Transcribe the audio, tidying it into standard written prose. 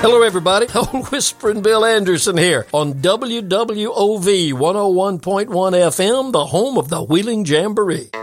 Hello, everybody. Old Whispering Bill Anderson here on WWOV 101.1 FM, the home of the Wheeling Jamboree.